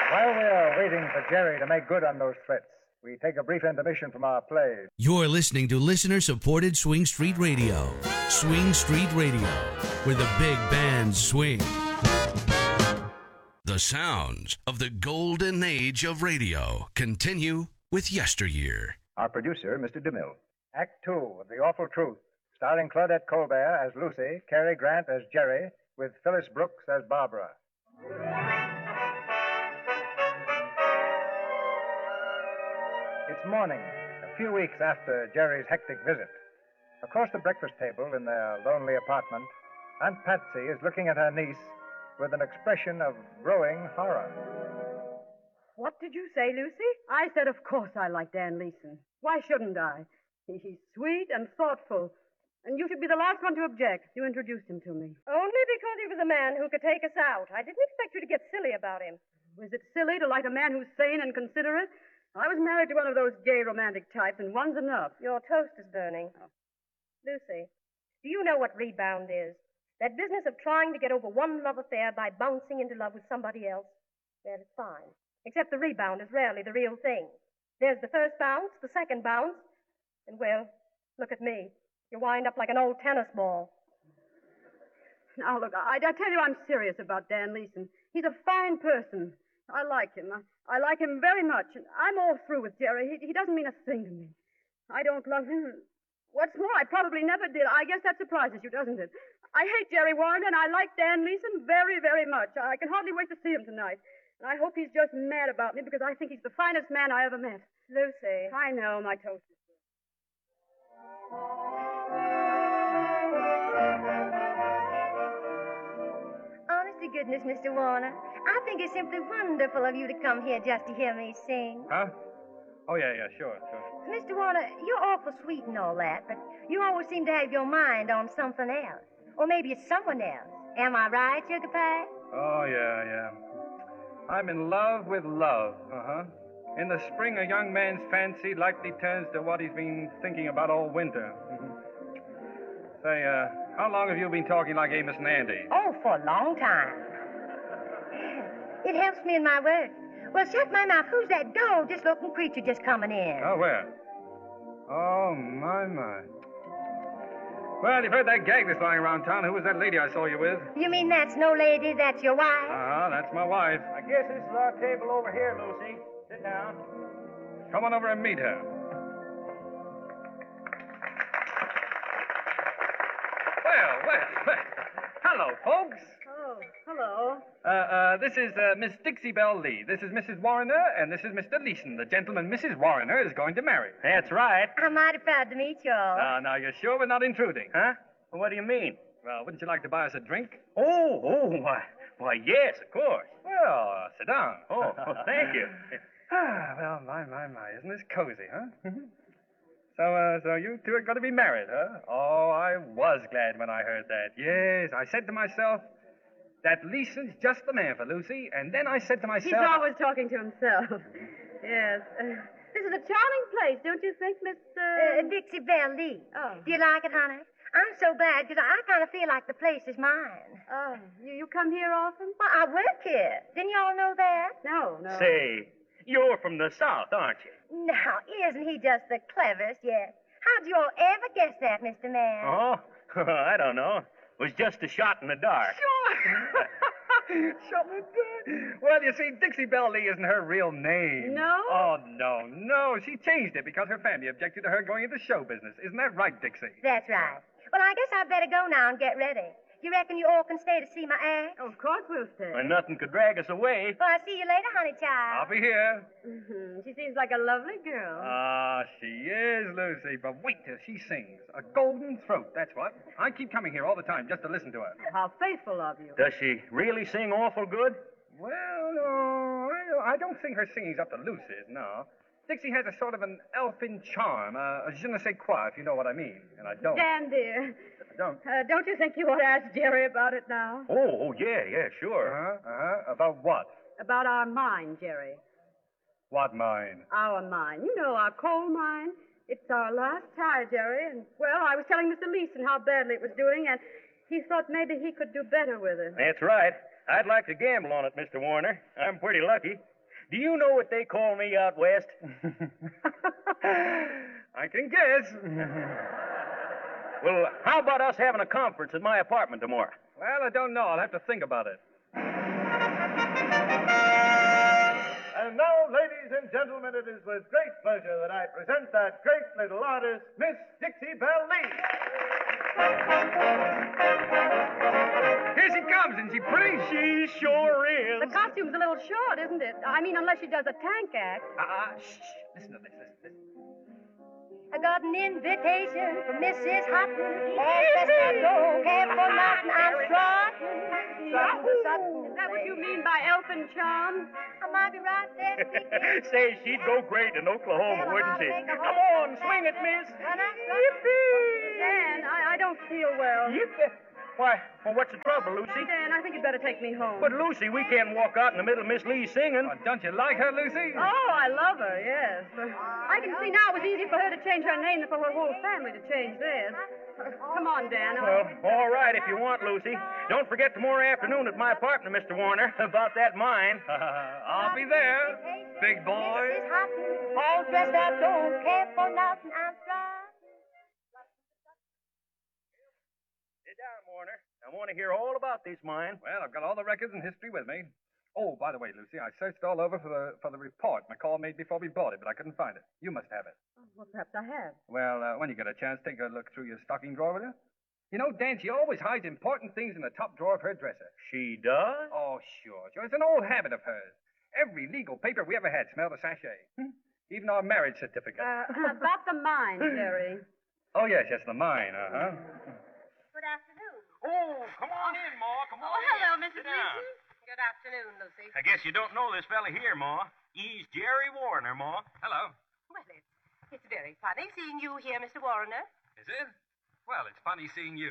While we're waiting for Jerry to make good on those threats, we take a brief intermission from our play. You're listening to listener-supported Swing Street Radio. Swing Street Radio, where the big bands swing. The sounds of the golden age of radio continue with Yesteryear. Our producer, Mr. DeMille. Act 2 of The Awful Truth, starring Claudette Colbert as Lucy, Cary Grant as Jerry, with Phyllis Brooks as Barbara. It's morning, a few weeks after Jerry's hectic visit. Across the breakfast table in their lonely apartment, Aunt Patsy is looking at her niece with an expression of growing horror. What did you say, Lucy? I said, of course I like Dan Leeson. Why shouldn't I? He's sweet and thoughtful. And you should be the last one to object. You introduced him to me. Only because he was a man who could take us out. I didn't expect you to get silly about him. Is it silly to like a man who's sane and considerate? I was married to one of those gay romantic types, and one's enough. Your toast is burning. Oh. Lucy, do you know what rebound is? That business of trying to get over one love affair by bouncing into love with somebody else? Well, it's fine. Except the rebound is rarely the real thing. There's the first bounce, the second bounce, and, well, look at me. You wind up like an old tennis ball. Now, look, I tell you I'm serious about Dan Leeson. He's a fine person. I like him. I like him very much. And I'm all through with Jerry. He doesn't mean a thing to me. I don't love him. What's more, I probably never did. I guess that surprises you, doesn't it? I hate Jerry Warner, and I like Dan Leeson very, very much. I can hardly wait to see him tonight. And I hope he's just mad about me because I think he's the finest man I ever met. Lucy. I know, my toast is good. Honest to goodness, Mr. Warner, I think it's simply wonderful of you to come here just to hear me sing. Huh? Oh, yeah, sure. Mr. Warner, you're awful sweet and all that, but you always seem to have your mind on something else. Or maybe it's someone else. Am I right, Sugar Pie? Oh, yeah. I'm in love with love. Uh-huh. In the spring, a young man's fancy likely turns to what he's been thinking about all winter. Say, how long have you been talking like Amos and Andy? Oh, for a long time. It helps me in my work. Well, shut my mouth. Who's that dog-just-looking creature just coming in? Oh, where? Oh, my. Well, you've heard that gag that's lying around town. Who was that lady I saw you with? You mean that's no lady, that's your wife? That's my wife. I guess this is our table over here, Lucy. Sit down. Come on over and meet her. Well. Hello, folks. Oh, hello. This is Miss Dixie Belle Lee. This is Mrs. Warner, and this is Mr. Leeson, the gentleman Mrs. Warner is going to marry. That's right. I'm mighty proud to meet you all. Now, you're sure we're not intruding? Huh? Well, what do you mean? Well, wouldn't you like to buy us a drink? Why, yes, of course. Well, sit down. Oh, thank you. Well, my, isn't this cozy, huh? So you two are going to be married, huh? Oh, I was glad when I heard that. Yes, I said to myself, that Leeson's just the man for Lucy, and then I said to myself... He's always talking to himself. Yes. This is a charming place, don't you think, Miss... Dixie Belle Lee. Oh. Do you like it, honey? I'm so glad, because I kind of feel like the place is mine. Oh, you come here often? Well, I work here. Didn't y'all know that? No. Say, you're from the South, aren't you? Now, isn't he just the cleverest yet? How'd you all ever guess that, Mr. Man? Oh, I don't know. It was just a shot in the dark. Shut the door. Well, you see, Dixie Belle Lee isn't her real name. No? Oh, no. She changed it because her family objected to her going into show business. Isn't that right, Dixie? That's right. Well, I guess I'd better go now and get ready. You reckon you all can stay to see my act? Of course we'll stay. And nothing could drag us away. Well, I'll see you later, honey child. I'll be here. Mm-hmm. She seems like a lovely girl. She is, Lucy. But wait till she sings. A golden throat, that's what. I keep coming here all the time just to listen to her. How faithful of you. Does she really sing awful good? Well, no, I don't think her singing's up to Lucy's, no. Dixie has a sort of an elfin charm, a je ne sais quoi, if you know what I mean. And I don't. Dan, dear. I don't. Don't you think you ought to ask Jerry about it now? Oh, yeah, sure. About what? About our mine, Jerry. What mine? Our mine. You know, our coal mine. It's our last tie, Jerry. And, well, I was telling Mr. Leeson how badly it was doing, and he thought maybe he could do better with it. That's right. I'd like to gamble on it, Mr. Warner. I'm pretty lucky. Do you know what they call me out west? I can guess. Well, how about us having a conference at my apartment tomorrow? Well, I don't know. I'll have to think about it. And now, ladies and gentlemen, it is with great pleasure that I present that great little artist, Miss Dixie Belle Lee. Here she comes, isn't she pretty? She sure is. The costume's a little short, isn't it? I mean, unless she does a tank act. Shh. Listen to this. I got an invitation from Mrs. Houghton. All dressed up, don't care for nothing. I'm strutting. Is that what you mean by elfin charm? I might be right there speaking. Say, she'd go great in Oklahoma, wouldn't she? Come on, swing it, miss. Dan, I don't feel well. Yippee. Why, well, what's the trouble, Lucy? Dan, I think you'd better take me home. But, Lucy, we can't walk out in the middle of Miss Lee singing. Oh, don't you like her, Lucy? Oh, I love her, yes. I can see now it was easy for her to change her name than for her whole family to change theirs. Come on, Dan. Well, all right, if you want, Lucy. Don't forget tomorrow afternoon at my apartment, Mr. Warner, about that mine. I'll be there, big boy. Mrs. Houghton, all dressed up, don't care for nothing. I'm strutting. Sit down, Warner. I want to hear all about this mine. Well, I've got all the records and history with me. Oh, by the way, Lucy, I searched all over for the report McCall made before we bought it, but I couldn't find it. You must have it. Well, perhaps I have. Well, when you get a chance, take a look through your stocking drawer, will you? You know, Dan, she always hides important things in the top drawer of her dresser. She does? Oh, sure. It's an old habit of hers. Every legal paper we ever had smelled the sachet. Even our marriage certificate. About the mine, Jerry. Oh, yes, the mine, uh-huh. Good afternoon. Oh, come on in, Ma. Come on hello, in. Mrs. Sit down. Good afternoon, Lucy. I guess you don't know this fella here, Ma. He's Jerry Warner, Ma. Hello. Well, it's very funny seeing you here, Mr. Warner. Is it? Well, it's funny seeing you.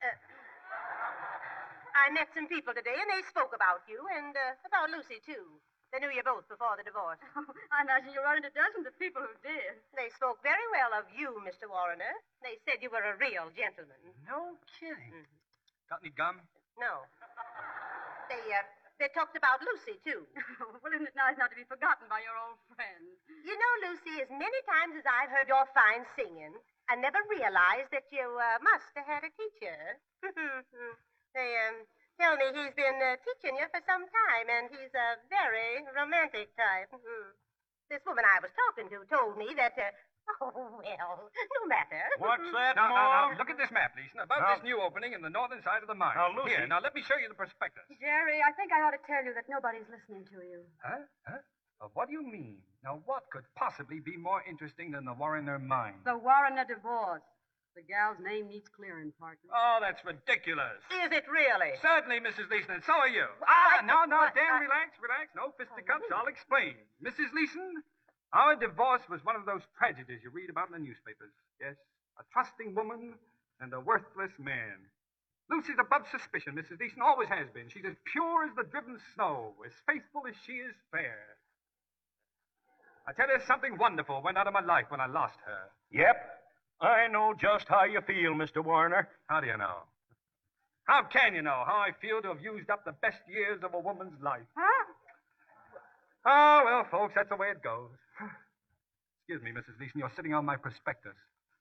I met some people today, and they spoke about you, and about Lucy, too. They knew you both before the divorce. I imagine you run into dozens of people who did. They spoke very well of you, Mr. Warner. They said you were a real gentleman. No kidding. Got any gum? No. They talked about Lucy, too. Well, isn't it nice not to be forgotten by your old friends? You know, Lucy, as many times as I've heard your fine singing, I never realized that you must have had a teacher. They tell me he's been teaching you for some time, and he's a very romantic type. This woman I was talking to told me that, oh, well, no matter. What's that, Now, Ma? look at this map, Lisa. About this new opening in the northern side of the mine. Now, Lucy. Here, now let me show you the prospectus. Jerry, I think I ought to tell you that nobody's listening to you. Huh? What do you mean? Now, what could possibly be more interesting than the Warrener mine? The Warrener divorce. The gal's name needs clearing, partner. Oh, that's ridiculous. Is it really? Certainly, Mrs. Leeson, and so are you. No, Dan, relax. No fisticuffs. I'll explain. Mrs. Leeson, our divorce was one of those tragedies you read about in the newspapers. Yes, a trusting woman and a worthless man. Lucy's above suspicion, Mrs. Leeson, always has been. She's as pure as the driven snow, as faithful as she is fair. I tell you, something wonderful went out of my life when I lost her. Yep. I know just how you feel, Mr. Warner. How do you know? How can you know how I feel to have used up the best years of a woman's life? Huh? Oh, well, folks, that's the way it goes. Excuse me, Mrs. Leeson, you're sitting on my prospectus.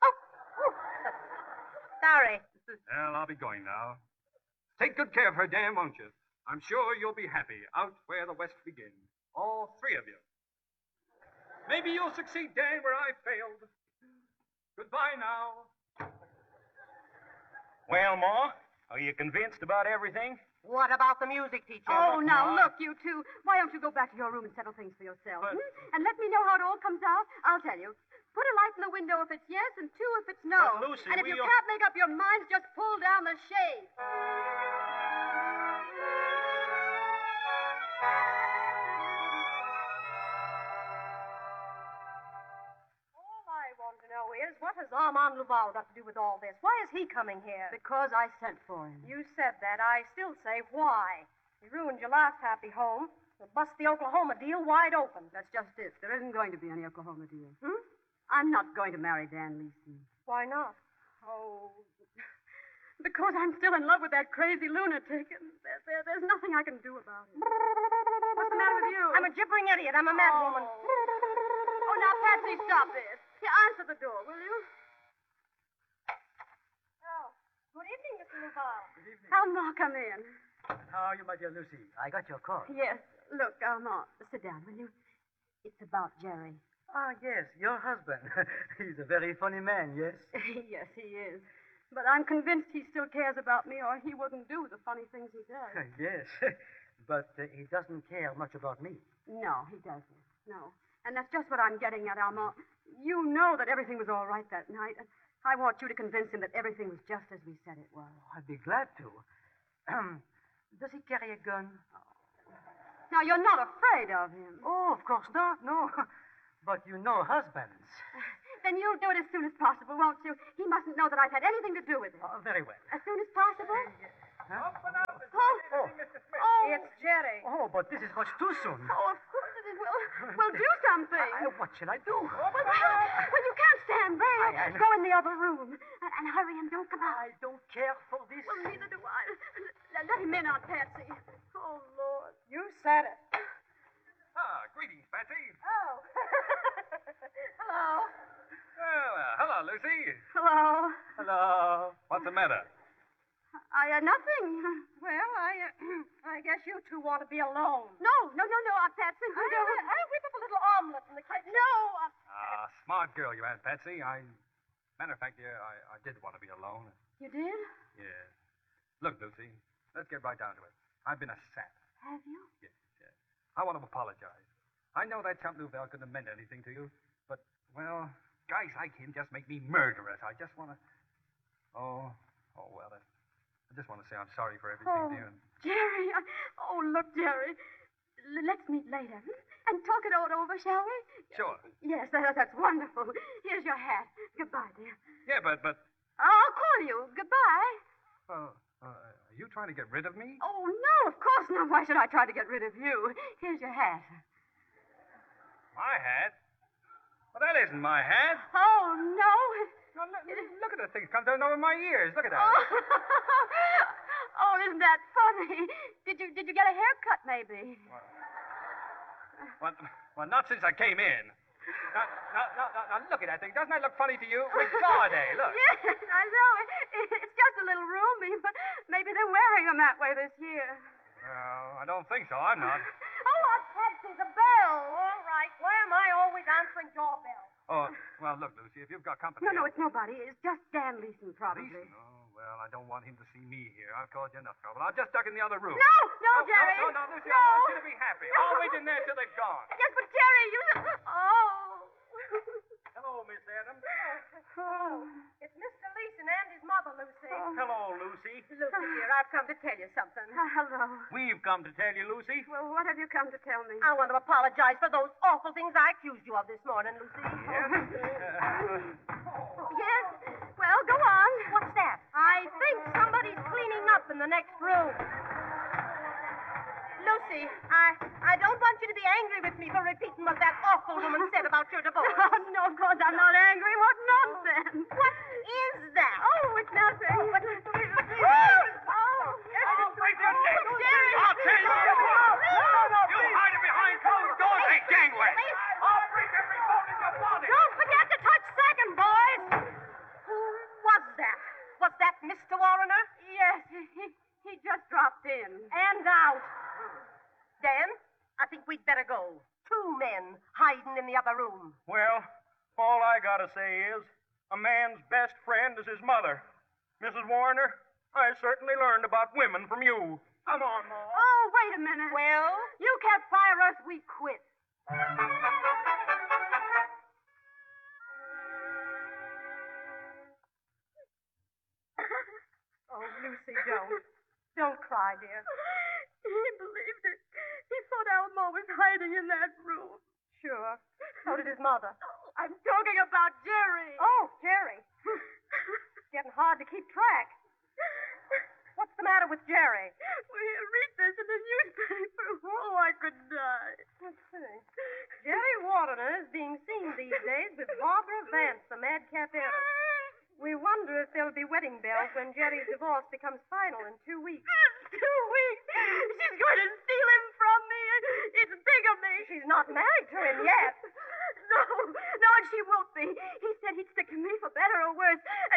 Sorry. Well, I'll be going now. Take good care of her, Dan, won't you? I'm sure you'll be happy out where the West begins. All three of you. Maybe you'll succeed, Dan, where I failed. Goodbye now. Well, Ma, are you convinced about everything? What about the music teacher? Oh, now, look, you two. Why don't you go back to your room and settle things for yourself? And let me know how it all comes out. I'll tell you. Put a light in the window if it's yes, and two if it's no. But, Lucy, and if you can't make up your minds, just pull down the shade. All I want to know is, what has Armand Laval got to do with all this? Why is he coming here? Because I sent for him. You said that. I still say, why? He ruined your last happy home. He'll bust the Oklahoma deal wide open. That's just it. There isn't going to be any Oklahoma deal. I'm not going to marry Dan Leeson. Why not? Oh, because I'm still in love with that crazy lunatic, and there's nothing I can do about it. What's the matter with you? I'm a gibbering idiot. I'm a mad woman. Oh, now, Patsy, stop this. Here, answer the door, will you? Oh, good evening, Mr. Duval. Armand, come in. How are you, my dear Lucy? I got your call. Yes. Look, Armand, sit down, will you? It's about Jerry. Ah, yes, your husband. He's a very funny man, yes? Yes, he is. But I'm convinced he still cares about me, or he wouldn't do the funny things he does. Yes, but he doesn't care much about me. No, he doesn't. No. And that's just what I'm getting at, Armand. You know that everything was all right that night. And I want you to convince him that everything was just as we said it was. Oh, I'd be glad to. Does he carry a gun? Now, you're not afraid of him. Oh, of course not, no. But you know husbands. Then you'll do it as soon as possible, won't you? He mustn't know that I've had anything to do with it. Oh, very well. As soon as possible? Huh? Open up. It's Oh. Mr. Smith. Oh. It's Jerry. Oh, but this is much too soon. Oh, of course it is. We'll do something. What shall I do? Well, you can't stand there. I know. Go in the other room. And hurry and don't come out. I don't care for this. Well, neither do I. Let him in, Aunt Patsy. Oh, Lord. You said it. Ah, greetings, Patsy. Oh. Hello. Well, hello, Lucy. Hello. Hello. What's the matter? Nothing. Well, I guess you two want to be alone. No, Aunt Patsy. We don't. I whip up a little omelet in the kitchen. No. Smart girl, you Aunt Patsy. Matter of fact, I did want to be alone. You did? Yes. Look, Lucy, let's get right down to it. I've been a sap. Have you? Yes. I want to apologize. I know that chump Louvel couldn't have meant anything to you, but, well, guys like him just make me murderous. I just want to... Oh, well, I just want to say I'm sorry for everything, dear. Jerry. Look, Jerry. Let's meet later and talk it all over, shall we? Sure. Yes, that's wonderful. Here's your hat. Goodbye, dear. Yeah, but... I'll call you. Goodbye. Are you trying to get rid of me? Oh, no, of course not. Why should I try to get rid of you? Here's your hat. My hat? Well, that isn't my hat. Oh, no. No, look at the thing comes down over my ears. Look at that. Oh, isn't that funny? Did you get a haircut, maybe? Well, not since I came in. Now, look at that thing. Doesn't that look funny to you? Ricardo, look. Yes, I know. It's just a little roomy, but maybe they're wearing them that way this year. Well, I don't think so. I'm not. Oh, Aunt Patsy, the bell. All right. Why am I always answering doorbells? Oh, well, look, Lucy, if you've got company... No, it's nobody. It's just Dan Leeson, probably. Leeson? Oh, well, I don't want him to see me here. I've caused you enough trouble. I'll just duck in the other room. No, Jerry. No, Lucy, No. I want you to be happy. No. I'll wait in there till they've gone. Yes, but Jerry, you... Oh. Hello, Miss Adams. Oh, it's Mr. Leeson and his mother, Lucy. Hello, Lucy. Lucy, dear, I've come to tell you something. Hello. We've come to tell you, Lucy. Well, what have you come to tell me? I want to apologize for those awful things I accused you of this morning, Lucy. Yes? Well, go on. What's that? I think somebody's cleaning up in the next room. Lucy, I don't want you to be angry with me for repeating what that awful woman said about your divorce. Oh, no, of course I'm not angry. What nonsense. What is that? Oh, it's nothing. But I'll break your neck. Jerry. I'll tell you. No, You hide it behind closed doors, hey, gangway. I'll break every bone in your body. don't forget to touch second, boys. Who was that? Was that Mr. Warrener? Yes, he just dropped in. And out. Dan, I think we'd better go. 2 men hiding in the other room. Well, all I gotta say is, a man's best friend is his mother. Mrs. Warner, I certainly learned about women from you. Come on, Ma. Oh, wait a minute. Well, You can't fire us. We quit. oh, Lucy, don't cry, dear. He believed it. He thought Alma was hiding in that room. Sure. So did his mother. I'm talking about Jerry. Oh, Jerry. It's getting hard to keep track. What's the matter with Jerry? We read this in the newspaper. Oh, I could die. Let's see. Jerry Wardener is being seen these days with Barbara Vance, the madcap heiress. We wonder if there'll be wedding bells when Jerry's divorce becomes final in 2 weeks. 2 weeks. She's going to steal him from me. It's bigamy. she's not married to him yet. No, and she won't be. He said he'd stick to me for better or worse,